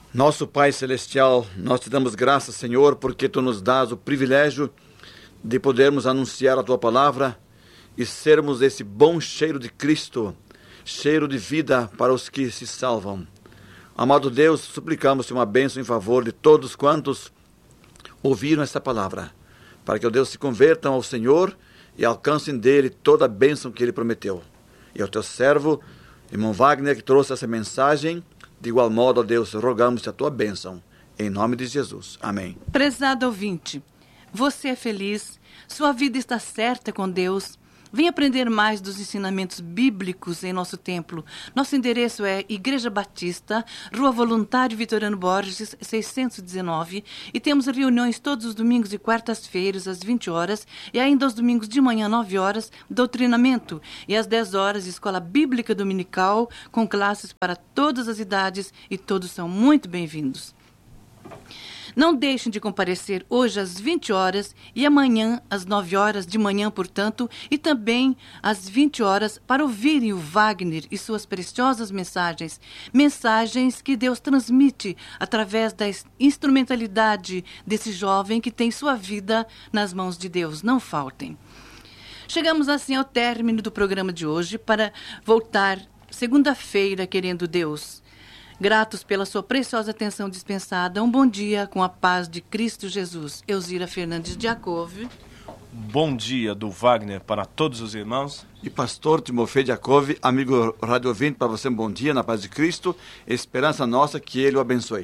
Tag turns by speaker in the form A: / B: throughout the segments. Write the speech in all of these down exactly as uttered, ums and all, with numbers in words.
A: Nosso Pai Celestial, nós te damos graças, Senhor, porque Tu nos dás o privilégio de podermos anunciar a Tua palavra e sermos esse bom cheiro de Cristo, cheiro de vida para os que se salvam. Amado Deus, suplicamos-te uma bênção em favor de todos quantos ouviram esta palavra, para que o Deus se convertam ao Senhor e alcancem dele toda a bênção que ele prometeu. E ao teu servo, irmão Wagner, que trouxe essa mensagem, de igual modo, ó Deus, rogamos-te a tua bênção, em nome de Jesus. Amém.
B: Prezado ouvinte, você é feliz, sua vida está certa com Deus. Vem aprender mais dos ensinamentos bíblicos em nosso templo. Nosso endereço é Igreja Batista, Rua Voluntário Vitoriano Borges, seiscentos e dezenove, e temos reuniões todos os domingos e quartas-feiras, às vinte horas, e ainda aos domingos de manhã, nove horas, doutrinamento, e às dez horas, Escola Bíblica Dominical, com classes para todas as idades, e todos são muito bem-vindos. Não deixem de comparecer hoje às vinte horas e amanhã às nove horas de manhã, portanto, e também às vinte horas para ouvirem o Wagner e suas preciosas mensagens. Mensagens que Deus transmite através da instrumentalidade desse jovem que tem sua vida nas mãos de Deus. Não faltem. Chegamos assim ao término do programa de hoje para voltar segunda-feira, querendo Deus. Gratos pela sua preciosa atenção dispensada. Um bom dia com a paz de Cristo Jesus. Elzira Fernandes de Jacob.
C: Bom dia do Wagner para todos os irmãos.
A: E pastor Timofei de Jacob, amigo rádio ouvinte, para você um bom dia na paz de Cristo. Esperança nossa que Ele o abençoe.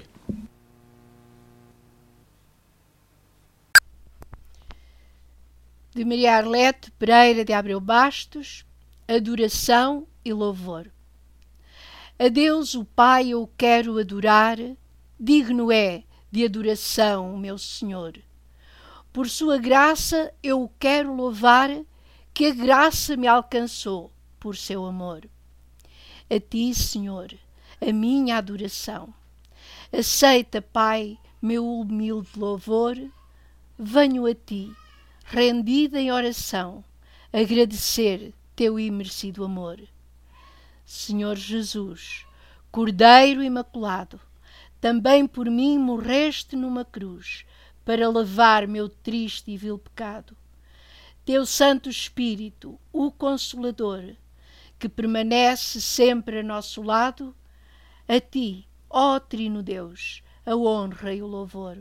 D: De Maria Arlete Pereira de Abreu Bastos, adoração e louvor. A Deus o Pai eu quero adorar, digno é de adoração o meu Senhor. Por sua graça eu o quero louvar, que a graça me alcançou por seu amor. A ti, Senhor, a minha adoração. Aceita, Pai, meu humilde louvor. Venho a ti, rendida em oração, agradecer teu imerecido amor. Senhor Jesus, Cordeiro Imaculado, também por mim morreste numa cruz, para levar meu triste e vil pecado. Teu Santo Espírito, o Consolador, que permanece sempre a nosso lado, a ti, ó Trino Deus, a honra e o louvor.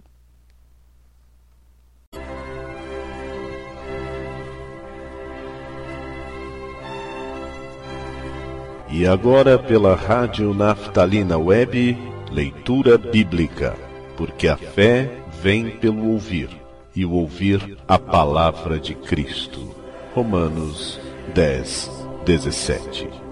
E: E agora pela Rádio Naftalina Web, leitura bíblica, porque a fé vem pelo ouvir, e o ouvir a palavra de Cristo. Romanos dez, dezessete.